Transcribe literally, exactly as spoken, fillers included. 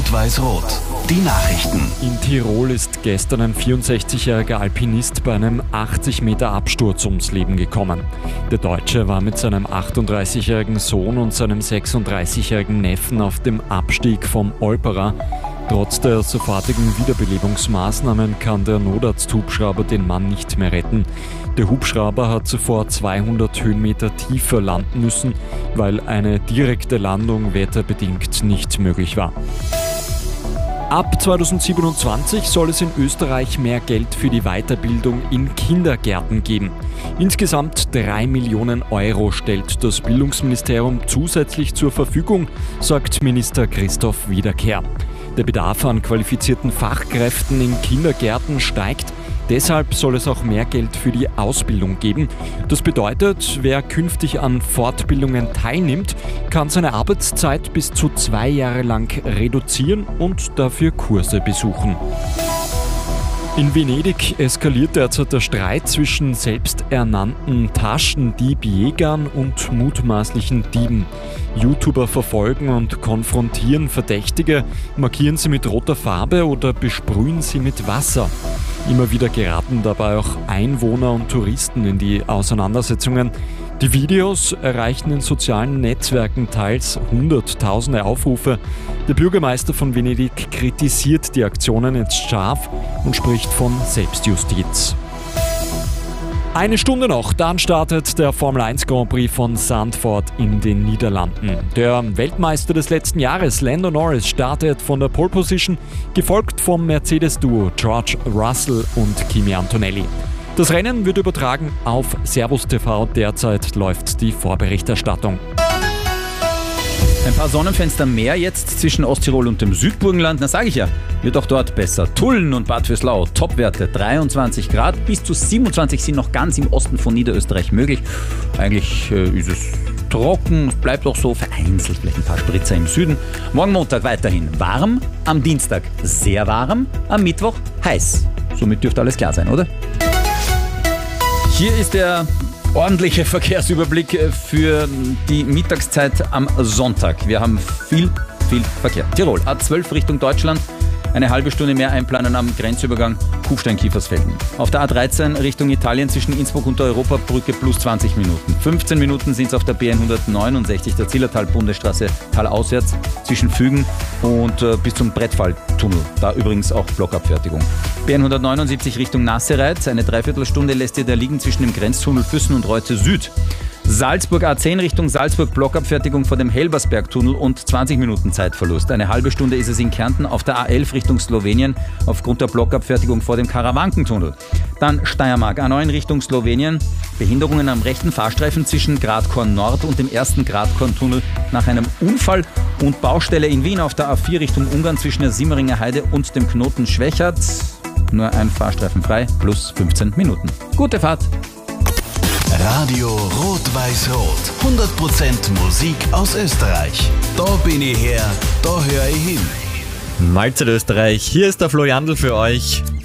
Rot-Weiß-Rot. Die Nachrichten. In Tirol ist gestern ein vierundsechzigjähriger Alpinist bei einem achtzig Meter Absturz ums Leben gekommen. Der Deutsche war mit seinem achtunddreißigjährigen Sohn und seinem sechsunddreißigjährigen Neffen auf dem Abstieg vom Olperer. Trotz der sofortigen Wiederbelebungsmaßnahmen kann der Notarzt-Hubschrauber den Mann nicht mehr retten. Der Hubschrauber hat zuvor zweihundert Höhenmeter tiefer landen müssen, weil eine direkte Landung wetterbedingt nicht möglich war. Ab zweitausendsiebenundzwanzig soll es in Österreich mehr Geld für die Weiterbildung in Kindergärten geben. Insgesamt drei Millionen Euro stellt das Bildungsministerium zusätzlich zur Verfügung, sagt Minister Christoph Wiederkehr. Der Bedarf an qualifizierten Fachkräften in Kindergärten steigt. Deshalb soll es auch mehr Geld für die Ausbildung geben. Das bedeutet, wer künftig an Fortbildungen teilnimmt, kann seine Arbeitszeit bis zu zwei Jahre lang reduzieren und dafür Kurse besuchen. In Venedig eskaliert derzeit der Streit zwischen selbsternannten Taschendiebjägern und mutmaßlichen Dieben. YouTuber verfolgen und konfrontieren Verdächtige, markieren sie mit roter Farbe oder besprühen sie mit Wasser. Immer wieder geraten dabei auch Einwohner und Touristen in die Auseinandersetzungen. Die Videos erreichen in sozialen Netzwerken teils hunderttausende Aufrufe. Der Bürgermeister von Venedig kritisiert die Aktionen jetzt scharf und spricht von Selbstjustiz. Eine Stunde noch, dann startet der Formel eins Grand Prix von Zandvoort in den Niederlanden. Der Weltmeister des letzten Jahres, Lando Norris, startet von der Pole Position, gefolgt vom Mercedes-Duo George Russell und Kimi Antonelli. Das Rennen wird übertragen auf Servus T V, derzeit läuft die Vorberichterstattung. Ein paar Sonnenfenster mehr jetzt zwischen Osttirol und dem Südburgenland. Na, sage ich ja, wird auch dort besser. Tulln und Bad Vöslau, Topwerte dreiundzwanzig Grad, bis zu siebenundzwanzig sind noch ganz im Osten von Niederösterreich möglich. Eigentlich äh, ist es trocken, es bleibt auch so, vereinzelt vielleicht ein paar Spritzer im Süden. Morgen Montag weiterhin warm, am Dienstag sehr warm, am Mittwoch heiß. Somit dürfte alles klar sein, oder? Hier ist der ordentliche Verkehrsüberblick für die Mittagszeit am Sonntag. Wir haben viel, viel Verkehr. Tirol, A zwölf Richtung Deutschland. Eine halbe Stunde mehr einplanen am Grenzübergang Kufstein-Kiefersfelden. Auf der A dreizehn Richtung Italien zwischen Innsbruck und der Europabrücke plus zwanzig Minuten. fünfzehn Minuten sind es auf der B hundertneunundsechzig, der Zillertal-Bundesstraße talauswärts zwischen Fügen und äh, bis zum Brettfalltunnel. Da übrigens auch Blockabfertigung. B hundertneunundsiebzig Richtung Nassereit. Eine Dreiviertelstunde lässt ihr da liegen zwischen dem Grenztunnel Füssen und Reutze Süd. Salzburg A zehn Richtung Salzburg, Blockabfertigung vor dem Helbersbergtunnel und zwanzig Minuten Zeitverlust. Eine halbe Stunde ist es in Kärnten auf der A elf Richtung Slowenien aufgrund der Blockabfertigung vor dem Karawankentunnel. Dann Steiermark A neun Richtung Slowenien. Behinderungen am rechten Fahrstreifen zwischen Gradkorn Nord und dem ersten Gradkorntunnel nach einem Unfall und Baustelle in Wien auf der A vier Richtung Ungarn zwischen der Simmeringer Heide und dem Knoten Schwächert. Nur ein Fahrstreifen frei, plus fünfzehn Minuten. Gute Fahrt! Radio Rot-Weiß-Rot. hundert Prozent Musik aus Österreich. Da bin ich her, da höre ich hin. Mahlzeit Österreich, hier ist der Flo Jandl für euch.